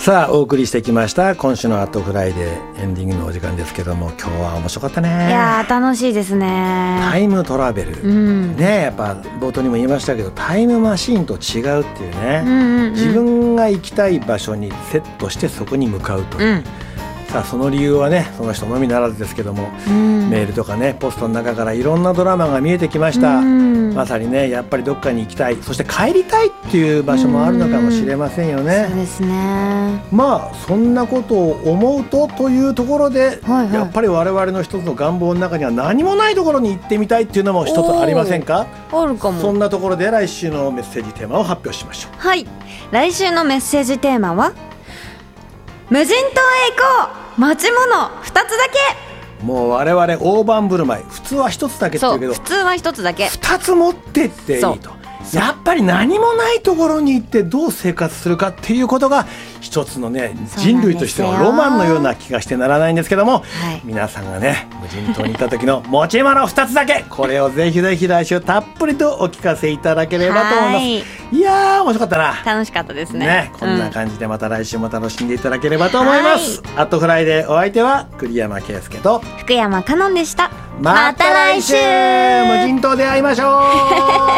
さあお送りしてきました今週のアットフライデーエンディングのお時間ですけども、今日は面白かったね。 いや楽しいですね。 タイムトラベル、ね、やっぱ冒頭にも言いましたけどタイムマシーンと違うっていうね、自分が行きたい場所にセットしてそこに向かうという、さあその理由はねその人のみならずですけども、メールとかねポストの中からいろんなドラマが見えてきました。まさにねやっぱりどっかに行きたい、そして帰りたいっていう場所もあるのかもしれませんよね。 そうですね。 まあそんなことを思うとというところで、やっぱり我々の一つの願望の中には何もないところに行ってみたいっていうのも一つありませんか？ あるかも。 そんなところで来週のメッセージテーマを発表しましょう。 はい、来週のメッセージテーマは無人島へ行こう、持ち物2つだけ。 もう我々大盤振る舞い、普通は一つだけって言うけど、 普通は1つだけ、 2つ持ってっていいと。やっぱり何もないところに行ってどう生活するかっていうことが一つのね人類としてのロマンのような気がしてならないんですけども、皆さんがね無人島に行った時の持ち物2つだけ、これをぜひぜひ来週たっぷりとお聞かせいただければと思います。いやー面白かったな。 楽しかったですね。 こんな感じでまた来週も楽しんでいただければと思います。アットフライデーお相手は栗山圭介と福山香音でした。 また来週無人島で会いましょう